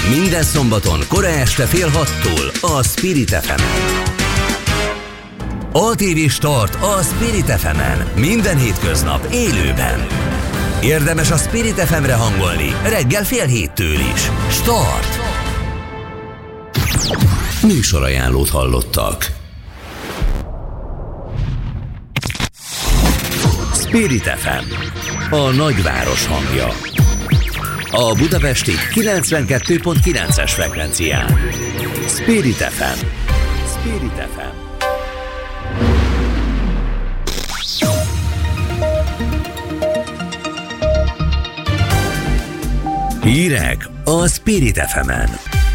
Minden szombaton kora este fél 6-tól a Spirit FM-en. ATV Start a Spirit FM-en. Minden hétköznap élőben. Érdemes a Spirit FM-re hangolni reggel fél 7-től is. Start! Műsorajánlót hallottak. Spirit FM, a nagyváros hangja. A budapesti 92.9-es frekvencián. Spirit FM. Spirit FM. Hírek a Spirit FM-en.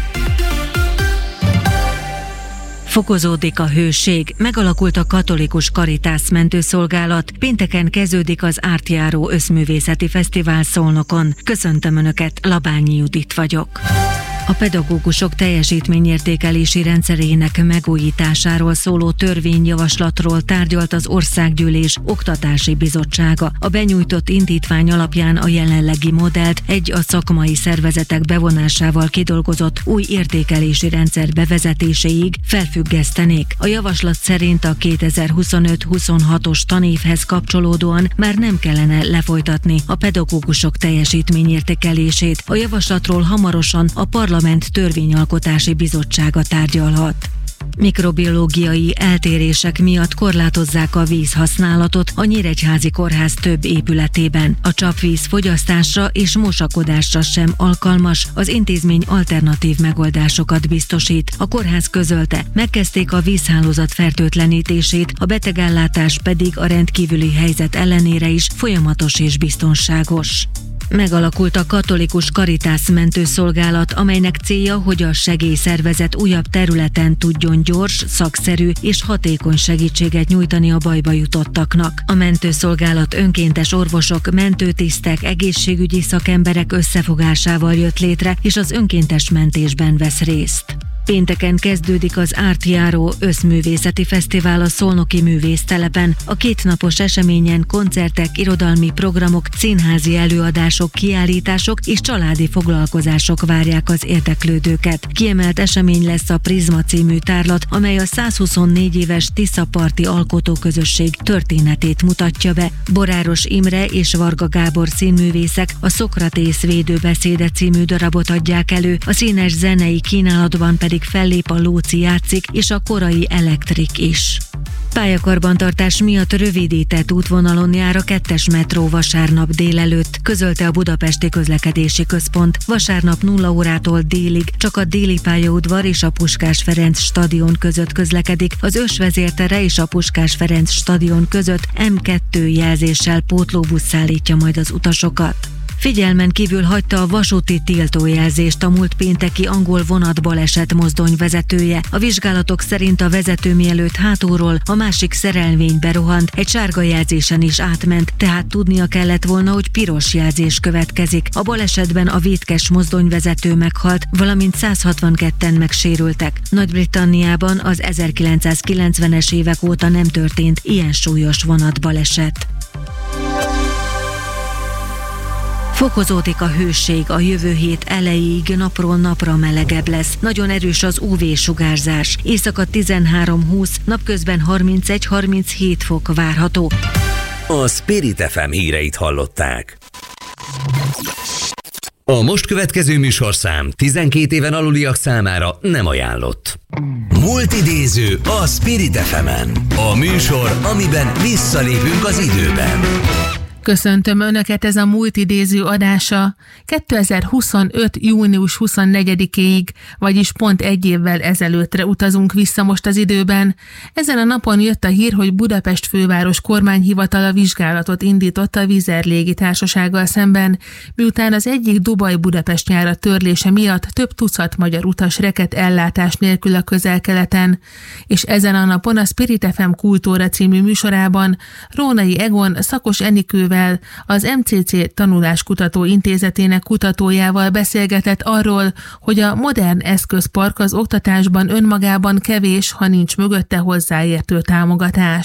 Fokozódik a hőség, megalakult a Katolikus Caritas mentőszolgálat, pénteken kezdődik az Ártjáró Összművészeti Fesztivál Szolnokon. Köszöntöm Önöket, Labányi Judit vagyok. A pedagógusok teljesítményértékelési rendszerének megújításáról szóló törvényjavaslatról tárgyalt az Országgyűlés Oktatási Bizottsága. A benyújtott indítvány alapján a jelenlegi modellt egy a szakmai szervezetek bevonásával kidolgozott új értékelési rendszer bevezetéséig felfüggesztenék. A javaslat szerint a 2025-26-os tanévhez kapcsolódóan már nem kellene lefolytatni a pedagógusok teljesítményértékelését. A javaslatról hamarosan a Parlament Törvényalkotási Bizottsága tárgyalhat. Mikrobiológiai eltérések miatt korlátozzák a vízhasználatot a Nyíregyházi Kórház több épületében. A csapvíz fogyasztásra és mosakodásra sem alkalmas, az intézmény alternatív megoldásokat biztosít. A kórház közölte, megkezdték a vízhálózat fertőtlenítését, a betegellátás pedig a rendkívüli helyzet ellenére is folyamatos és biztonságos. Megalakult a Katolikus Caritas mentőszolgálat, amelynek célja, hogy a segélyszervezet újabb területen tudjon gyors, szakszerű és hatékony segítséget nyújtani a bajba jutottaknak. A mentőszolgálat önkéntes orvosok, mentőtisztek, egészségügyi szakemberek összefogásával jött létre, és az önkéntes mentésben vesz részt. Pénteken kezdődik az Ártjáró Összművészeti Fesztivál a Szolnoki Művésztelepen. A kétnapos eseményen koncertek, irodalmi programok, színházi előadások, kiállítások és családi foglalkozások várják az érdeklődőket. Kiemelt esemény lesz a Prizma című tárlat, amely a 124 éves Tiszaparti alkotóközösség történetét mutatja be. Boráros Imre és Varga Gábor színművészek a Szokratész védőbeszéde című darabot adják elő, a színes zenei kínálatban pedig fellép a Lóci játszik és a korai Elektrik is. Pályakarbantartás miatt rövidített útvonalon jár a 2-es metró vasárnap délelőtt, közölte a Budapesti Közlekedési Központ. Vasárnap 0 órától délig csak a déli pályaudvar és a Puskás Ferenc stadion között közlekedik, az Ősvezértere és a Puskás Ferenc stadion között M2 jelzéssel pótlóbusz szállítja majd az utasokat. Figyelmen kívül hagyta a vasúti tiltójelzést a múlt pénteki angol vonatbaleset mozdonyvezetője. A vizsgálatok szerint a vezető mielőtt hátulról a másik szerelvénybe rohant, egy sárga jelzésen is átment, tehát tudnia kellett volna, hogy piros jelzés következik. A balesetben a vétkes mozdonyvezető meghalt, valamint 162-en megsérültek. Nagy-Britanniában az 1990-es évek óta nem történt ilyen súlyos vonatbaleset. Fokozódik a hőség, a jövő hét elejéig napról napra melegebb lesz. Nagyon erős az UV-sugárzás. Éjszaka 13-20, napközben 31-37 fok várható. A Spirit FM híreit hallották. A most következő műsorszám 12 éven aluliak számára nem ajánlott. Multidéző a Spirit FM-en. A műsor, amiben visszalépünk az időben. Köszöntöm Önöket, ez a multidéző adása 2025. június 24-éig, vagyis pont egy évvel ezelőttre utazunk vissza most az időben. Ezen a napon jött a hír, hogy Budapest főváros kormányhivatala vizsgálatot indított a Wizzair légitársasággal szemben, miután az egyik Dubaj-Budapest járat törlése miatt több tucat magyar utas rekedt ellátás nélkül a Közel-Keleten. És ezen a napon a Spirit FM Kultúra című műsorában Rónai Egon Szakos Enikővel, az MCC Tanuláskutató Intézetének kutatójával beszélgetett arról, hogy a modern eszközpark az oktatásban önmagában kevés, ha nincs mögötte hozzáértő támogatás.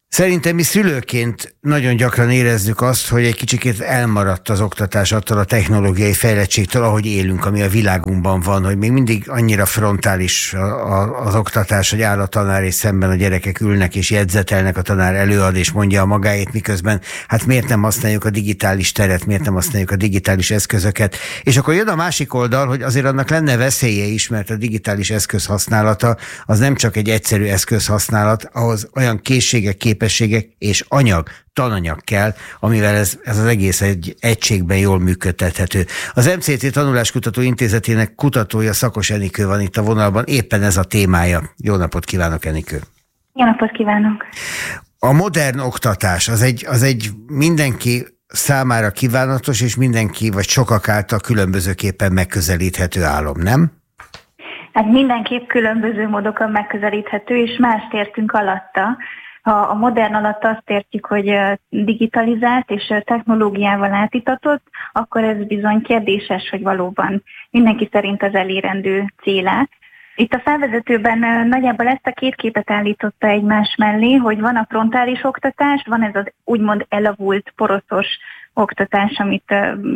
Szerintem mi szülőként nagyon gyakran érezzük azt, hogy egy kicsikét elmaradt az oktatás attól a technológiai fejlettségtől, ahogy élünk, ami a világunkban van, hogy még mindig annyira frontális az oktatás, hogy áll a tanár és szemben a gyerekek ülnek és jegyzetelnek, a tanár előad és mondja a magáét, miközben hát miért nem használjuk a digitális teret, miért nem használjuk a digitális eszközöket. És akkor jön a másik oldal, hogy azért annak lenne veszélye is, mert a digitális eszköz használata az nem csak egy egyszerű eszköz használat, ahhoz olyan készségek, képességek és tananyag kell, amivel ez az egész egy egységben jól működtethető. Az MCT Tanuláskutató Intézetének kutatója, Szakos Enikő van itt a vonalban, éppen ez a témája. Jó napot kívánok, Enikő! Jó napot kívánok! A modern oktatás az egy mindenki számára kívánatos, és mindenki vagy sokak által különbözőképpen megközelíthető álom, nem? Hát mindenképp különböző módokon megközelíthető, és mást értünk alatta. A modern alatt azt értjük, hogy digitalizált és technológiával átítatott, akkor ez bizony kérdéses, hogy valóban mindenki szerint az elérendő cél. Itt a felvezetőben nagyjából ezt a két képet állította egymás mellé, hogy van a frontális oktatás, van ez az úgymond elavult, poroszos oktatás, amit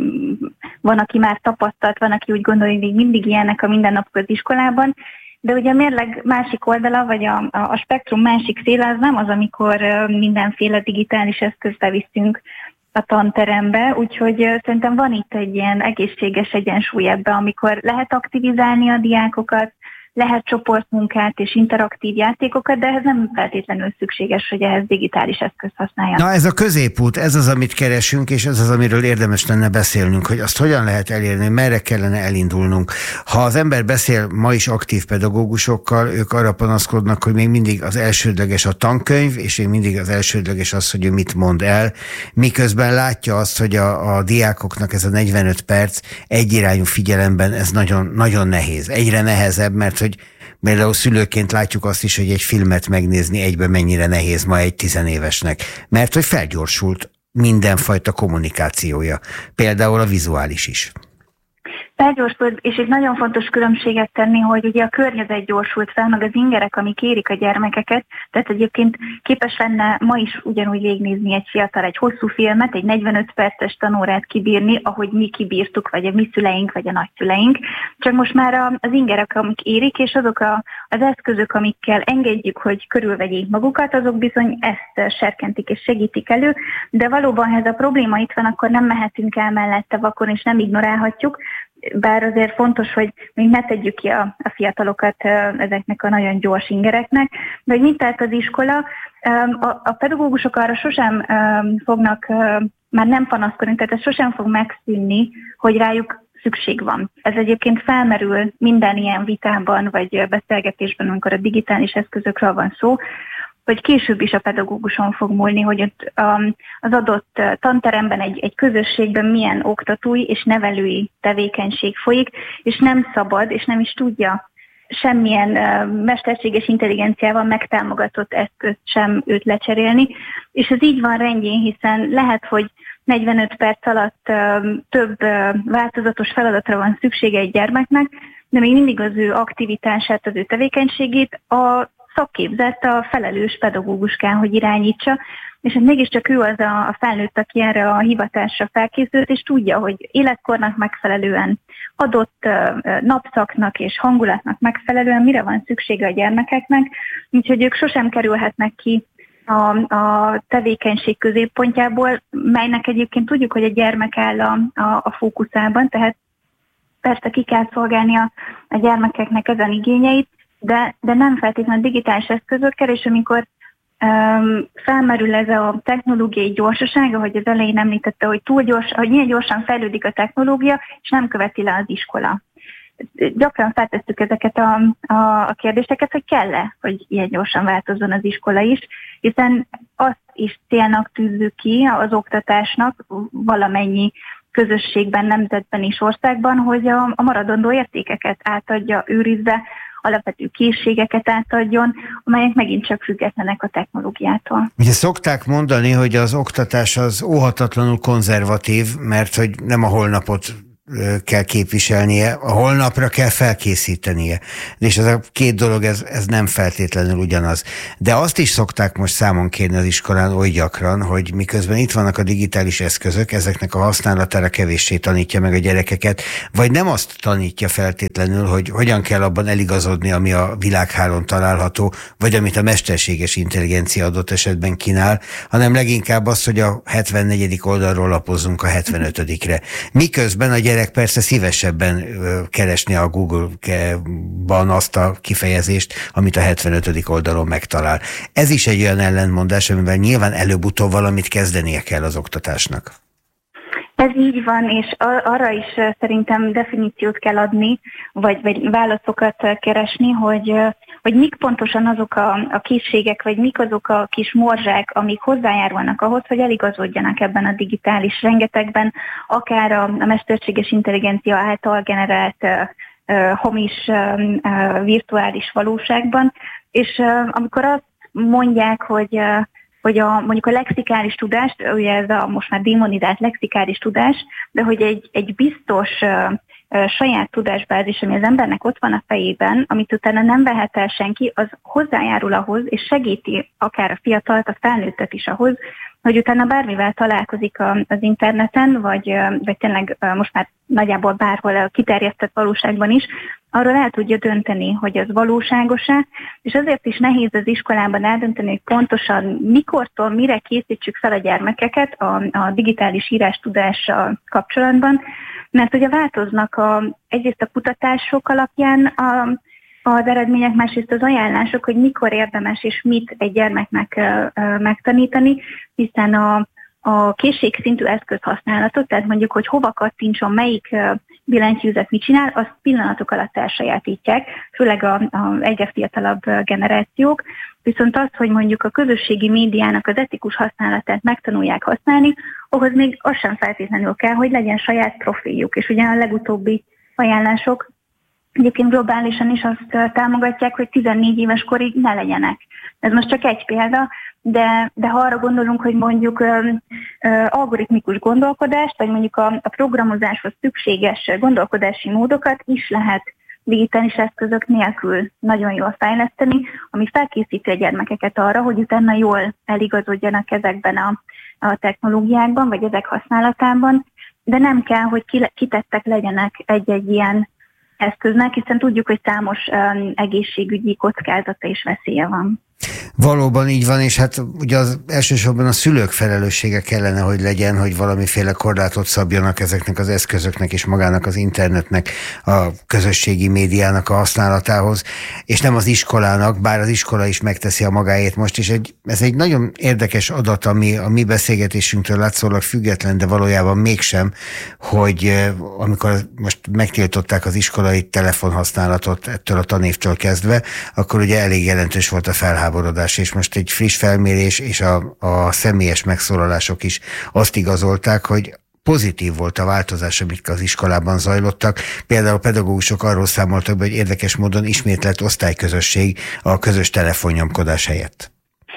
van, aki már tapasztalt, van, aki úgy gondolja, hogy még mindig ilyenek a mindennapok az iskolában, de ugye a mérleg másik oldala, vagy a spektrum másik széle az nem az, amikor mindenféle digitális eszközt beviszünk a tanterembe, úgyhogy szerintem van itt egy ilyen egészséges egyensúly ebbe, amikor lehet aktivizálni a diákokat, lehet csoportmunkát és interaktív játékokat, de ehhez nem feltétlenül szükséges, hogy ehhez digitális eszközt használjanak. Na ez a középút, ez az, amit keresünk, és ez az, amiről érdemes lenne beszélnünk, hogy azt hogyan lehet elérni, merre kellene elindulnunk. Ha az ember beszél ma is aktív pedagógusokkal, ők arra panaszkodnak, hogy még mindig az elsődleges a tankönyv, és még mindig az elsődleges az, hogy ő mit mond el, miközben látja azt, hogy a diákoknak ez a 45 perc egyirányú figyelemben ez nagyon, nagyon nehéz. Egyre nehezebb, mert hogy például szülőként látjuk azt is, hogy egy filmet megnézni egyben mennyire nehéz ma egy 10 évesnek, mert hogy felgyorsult mindenfajta kommunikációja, például a vizuális is. Felgyorsult, és itt nagyon fontos különbséget tenni, hogy ugye a környezet gyorsult fel, meg az ingerek, amik érik a gyermekeket, tehát egyébként képes lenne ma is ugyanúgy végignézni egy fiatal egy hosszú filmet, egy 45 perces tanórát kibírni, ahogy mi kibírtuk, vagy a mi szüleink, vagy a nagyszüleink, csak most már az ingerek, amik érik, és azok az eszközök, amikkel engedjük, hogy körülvegyék magukat, azok bizony ezt serkentik és segítik elő, de valóban, ha ez a probléma itt van, akkor nem mehetünk el mellette vakon, és nem ignorálhatjuk, bár azért fontos, hogy még ne tegyük ki a fiatalokat ezeknek a nagyon gyors ingereknek, de hogy mit tett az iskola, a pedagógusok arra sosem fognak már nem panaszkodni, tehát ez sosem fog megszűnni, hogy rájuk szükség van. Ez egyébként felmerül minden ilyen vitában vagy beszélgetésben, amikor a digitális eszközökről van szó, hogy később is a pedagóguson fog múlni, hogy ott az adott tanteremben, egy közösségben milyen oktatói és nevelői tevékenység folyik, és nem szabad, és nem is tudja semmilyen mesterséges intelligenciával megtámogatott eszközt sem őt lecserélni, és ez így van rendjén, hiszen lehet, hogy 45 perc alatt több változatos feladatra van szüksége egy gyermeknek, de még mindig az ő aktivitását, az ő tevékenységét a szakképzett, a felelős pedagógus kell, hogy irányítsa, és hát mégiscsak ő az a felnőtt, aki erre a hivatásra felkészült, és tudja, hogy életkornak megfelelően, adott napszaknak és hangulatnak megfelelően mire van szüksége a gyermekeknek, úgyhogy ők sosem kerülhetnek ki a tevékenység középpontjából, melynek egyébként tudjuk, hogy a gyermek áll a fókuszában, tehát persze ki kell szolgálni a gyermekeknek ezen igényeit, de nem feltétlenül digitális eszközökkel, és amikor felmerül ez a technológiai gyorsaság, ahogy az elején említette, hogy túl gyors, hogy milyen gyorsan fejlődik a technológia, és nem követi le az iskola. Gyakran feltesszük ezeket a kérdéseket, hogy kell-e, hogy ilyen gyorsan változzon az iskola is, hiszen azt is célnak tűzzük ki az oktatásnak valamennyi közösségben, nemzetben és országban, hogy a maradandó értékeket átadja, őrizze, alapvető készségeket átadjon, amelyek megint csak függetlenek a technológiától. Ugye szokták mondani, hogy az oktatás az óhatatlanul konzervatív, mert hogy nem a holnapot kell képviselnie, a holnapra kell felkészítenie. És ez a két dolog, ez nem feltétlenül ugyanaz. De azt is szokták most számon kérni az iskolán oly gyakran, hogy miközben itt vannak a digitális eszközök, ezeknek a használatára kevéssé tanítja meg a gyerekeket, vagy nem azt tanítja feltétlenül, hogy hogyan kell abban eligazodni, ami a világhálón található, vagy amit a mesterséges intelligencia adott esetben kínál, hanem leginkább az, hogy a 74. oldalról lapozzunk a 75-re. Miközben a gyerek persze szívesebben keresni a Google-ban azt a kifejezést, amit a 75. oldalon megtalál. Ez is egy olyan ellentmondás, amivel nyilván előbb-utóbb valamit kezdenie kell az oktatásnak. Ez így van, és arra is szerintem definíciót kell adni, vagy válaszokat keresni, hogy mik pontosan azok a készségek, vagy mik azok a kis morzsák, amik hozzájárulnak ahhoz, hogy eligazodjanak ebben a digitális rengetegben, akár a mesterséges intelligencia által generált hamis virtuális valóságban. És amikor azt mondják, hogy mondjuk a lexikális tudást, ugye ez a most már démonizált lexikális tudás, de hogy egy biztos saját tudásbázis, ami az embernek ott van a fejében, amit utána nem vehet el senki, az hozzájárul ahhoz, és segíti akár a fiatalt, a felnőttet is ahhoz, hogy utána bármivel találkozik az interneten, vagy tényleg most már nagyjából bárhol a kiterjesztett valóságban is, arról el tudja dönteni, hogy az valóságos-e, és azért is nehéz az iskolában eldönteni, hogy pontosan mikortól, mire készítsük fel a gyermekeket a digitális írástudással kapcsolatban, mert ugye változnak egyrészt a kutatások alapján az eredmények, másrészt az ajánlások, hogy mikor érdemes és mit egy gyermeknek megtanítani, hiszen a készségszintű eszközhasználatot, tehát mondjuk, hogy hova kattintson, melyik billentyűzet mit csinál, azt pillanatok alatt elsajátítják, főleg a egyre fiatalabb generációk. Viszont az, hogy mondjuk a közösségi médiának az etikus használatát megtanulják használni, ahhoz még az sem feltétlenül kell, hogy legyen saját profiljuk. És ugye a legutóbbi ajánlások egyébként globálisan is azt támogatják, hogy 14 éves korig ne legyenek. Ez most csak egy példa, de ha arra gondolunk, hogy mondjuk algoritmikus gondolkodást, vagy mondjuk a programozáshoz szükséges gondolkodási módokat is lehet digitális eszközök nélkül nagyon jól fejleszteni, ami felkészíti a gyermekeket arra, hogy utána jól eligazodjanak ezekben a technológiákban, vagy ezek használatában, de nem kell, hogy kitettek legyenek egy-egy ilyen eszköznek, hiszen tudjuk, hogy számos egészségügyi kockázata és veszélye van. Valóban így van, és hát ugye elsősorban a szülők felelőssége kellene, hogy legyen, hogy valamiféle korlátot szabjanak ezeknek az eszközöknek és magának az internetnek, a közösségi médiának a használatához, és nem az iskolának, bár az iskola is megteszi a magáét most is. Ez egy nagyon érdekes adat, ami a mi beszélgetésünktől látszólag független, de valójában mégsem, hogy amikor most megtiltották az iskolai telefonhasználatot ettől a tanévtől kezdve, akkor ugye elég jelentős volt a felháborodás, és most egy friss felmérés és a személyes megszólalások is azt igazolták, hogy pozitív volt a változás, amik az iskolában zajlottak. Például a pedagógusok arról számoltak be, hogy érdekes módon ismét lett osztályközösség a közös telefonnyomkodás helyett.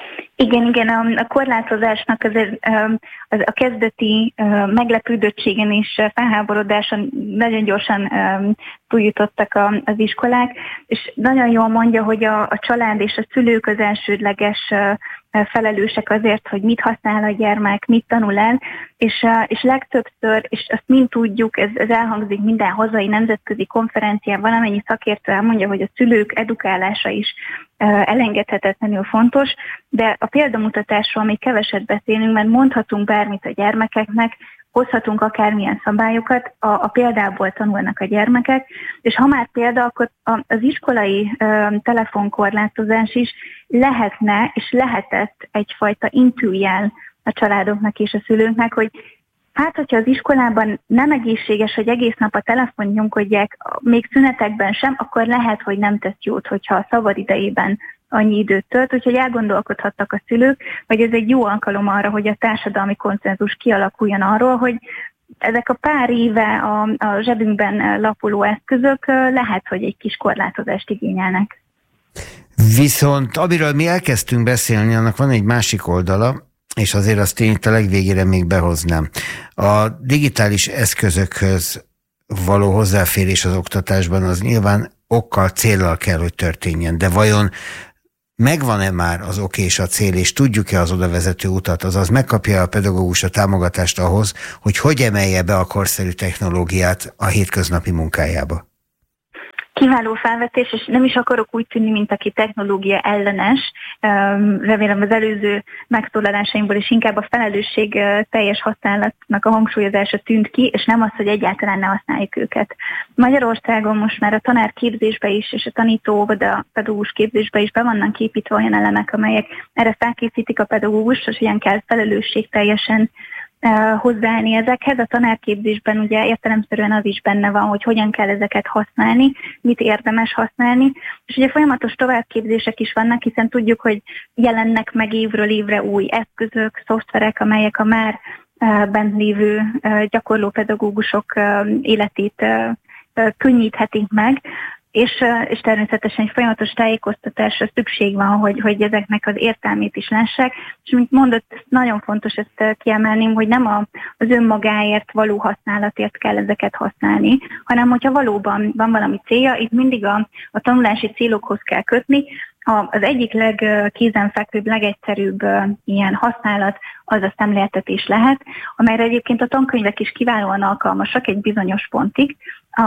Igen, a korlátozásnak a kezdeti meglepődöttségen és felháborodáson nagyon gyorsan túljutottak az iskolák, és nagyon jól mondja, hogy a család és a szülők az elsődleges felelősek azért, hogy mit használ a gyermek, mit tanul el, és legtöbbször, és azt mind tudjuk, ez elhangzik minden hazai nemzetközi konferencián, valamennyi szakértő elmondja, hogy a szülők edukálása is elengedhetetlenül fontos, de a példamutatásról még keveset beszélünk, mert mondhatunk bármit a gyermekeknek, hozhatunk akármilyen szabályokat, a példából tanulnak a gyermekek, és ha már példa, akkor az iskolai telefonkorlátozás is lehetne és lehetett egyfajta intőjel a családoknak és a szülőknek, hogy hát, hogyha az iskolában nem egészséges, hogy egész nap a telefont nyomkodják, még szünetekben sem, akkor lehet, hogy nem tesz jót, hogyha a szabad idejében annyi időt tölt, úgyhogy elgondolkodhattak a szülők, vagy ez egy jó alkalom arra, hogy a társadalmi konszenzus kialakuljon arról, hogy ezek a pár éve a zsebünkben lapuló eszközök lehet, hogy egy kis korlátozást igényelnek. Viszont amiről mi elkezdtünk beszélni, annak van egy másik oldala, és azért azt én itt a legvégére még behoznám. A digitális eszközökhöz való hozzáférés az oktatásban, az nyilván okkal, céllal kell, hogy történjen. De vajon megvan-e már az ok és a cél, és tudjuk-e az oda vezető utat, azaz megkapja a pedagógus a támogatást ahhoz, hogy emelje be a korszerű technológiát a hétköznapi munkájába? Kiváló felvetés, és nem is akarok úgy tűnni, mint aki technológia ellenes. Remélem az előző megszólalásaimból is inkább a felelősség teljes használatnak a hangsúlyozása tűnt ki, és nem az, hogy egyáltalán ne használjuk őket. Magyarországon most már a tanárképzésbe is, és a tanító-óvoda pedagógus képzésbe is be vannak építve olyan elemek, amelyek erre felkészítik a pedagógust, és hogyan kell felelősség teljesen hozzáállni ezekhez. A tanárképzésben ugye értelemszerűen az is benne van, hogy hogyan kell ezeket használni, mit érdemes használni, és ugye folyamatos továbbképzések is vannak, hiszen tudjuk, hogy jelennek meg évről évre új eszközök, szoftverek, amelyek a már bent lévő gyakorló pedagógusok életét könnyíthetik meg, és természetesen egy folyamatos tájékoztatásra szükség van, hogy ezeknek az értelmét is lássák. És mint mondott, nagyon fontos ezt kiemelném, hogy nem az önmagáért való használatért kell ezeket használni, hanem hogyha valóban van valami célja, itt mindig a tanulási célokhoz kell kötni. Az egyik legkézenfekvőbb, legegyszerűbb ilyen használat az a szemléltetés lehet, amelyre egyébként a tankönyvek is kiválóan alkalmasak egy bizonyos pontig.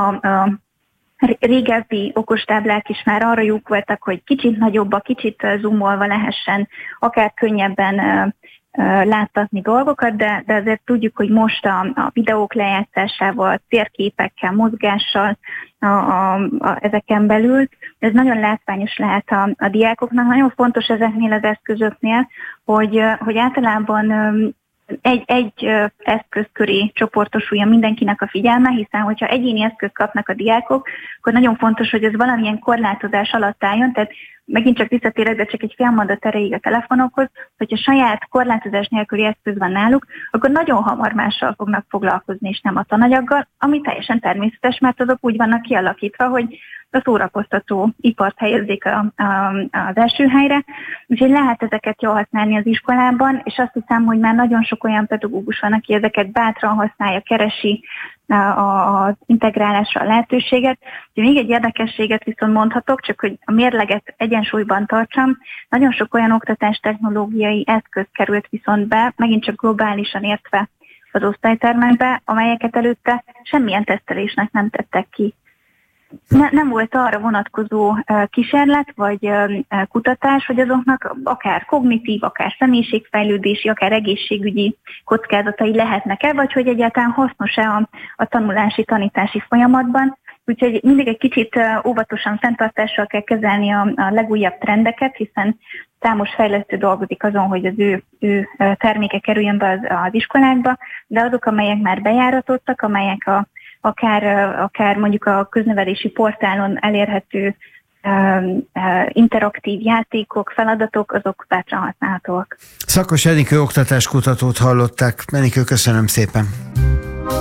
Régebbi okostáblák is már arra jók voltak, hogy kicsit nagyobbak, kicsit zoomolva lehessen, akár könnyebben láttatni dolgokat, de azért tudjuk, hogy most a videók lejátszásával, térképekkel, mozgással ezeken belül, ez nagyon látványos lehet a diákoknak. Nagyon fontos ezeknél az eszközöknél, hogy általában egy eszköz köré csoportosuljon mindenkinek a figyelme, hiszen hogyha egyéni eszközt kapnak a diákok, akkor nagyon fontos, hogy ez valamilyen korlátozás alatt álljon, tehát megint csak visszatérek, de csak egy fél mondat erejéig a telefonokhoz, hogyha saját korlátozás nélküli eszköz van náluk, akkor nagyon hamar mással fognak foglalkozni, és nem a tananyaggal, ami teljesen természetes, mert azok úgy vannak kialakítva, hogy a szórakoztató ipart helyezzék az első helyre. Úgyhogy lehet ezeket jól használni az iskolában, és azt hiszem, hogy már nagyon sok olyan pedagógus van, aki ezeket bátran használja, keresi az integrálásra a lehetőséget. Még egy érdekességet viszont mondhatok, csak hogy a mérleget egyensúlyban tartsam. Nagyon sok olyan oktatástechnológiai eszköz került viszont be, megint csak globálisan értve az osztálytermekbe, amelyeket előtte semmilyen tesztelésnek nem tettek ki. Nem volt arra vonatkozó kísérlet vagy kutatás, hogy azoknak akár kognitív, akár személyiségfejlődési, akár egészségügyi kockázatai lehetnek-e, vagy hogy egyáltalán hasznos-e a tanulási, tanítási folyamatban. Úgyhogy mindig egy kicsit óvatosan, fenntartással kell kezelni a legújabb trendeket, hiszen számos fejlesztő dolgozik azon, hogy az ő terméke kerüljön be az iskolákba, de azok, amelyek már bejáratottak, amelyek akár mondjuk a köznevelési portálon elérhető interaktív játékok, feladatok, azok bátran használhatóak. Szakos Enikő oktatáskutatót hallották. Enikő, köszönöm szépen.